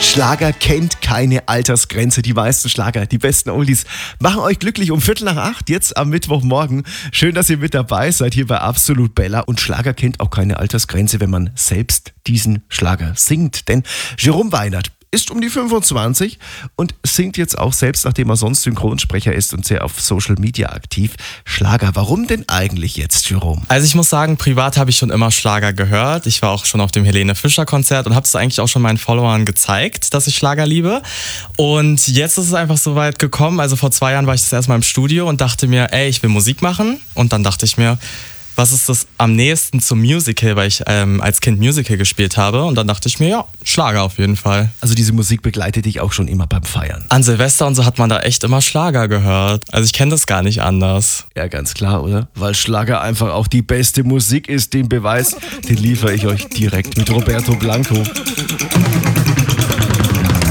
Schlager kennt keine Altersgrenze. Die meisten Schlager, die besten Oldies machen euch glücklich um 7:45 jetzt am Mittwochmorgen. Schön, dass ihr mit dabei seid hier bei Absolut Bella. Und Schlager kennt auch keine Altersgrenze, wenn man selbst diesen Schlager singt. Denn Jerome Weinert ist um die 25 und singt jetzt auch selbst, nachdem er sonst Synchronsprecher ist und sehr auf Social Media aktiv, Schlager. Warum denn eigentlich jetzt, Jerome? Also ich muss sagen, privat habe ich schon immer Schlager gehört. Ich war auch schon auf dem Helene Fischer Konzert und habe es eigentlich auch schon meinen Followern gezeigt, dass ich Schlager liebe. Und jetzt ist es einfach so weit gekommen. Also vor 2 Jahren war ich das erstmal im Studio und dachte mir, ich will Musik machen. Und dann dachte ich mir, was ist das am nächsten zum Musical, weil ich als Kind Musical gespielt habe. Und dann dachte ich mir, ja, Schlager auf jeden Fall. Also diese Musik begleitet dich auch schon immer beim Feiern? An Silvester und so hat man da echt immer Schlager gehört. Also ich kenne das gar nicht anders. Ja, ganz klar, oder? Weil Schlager einfach auch die beste Musik ist. Den Beweis, den liefere ich euch direkt mit Roberto Blanco.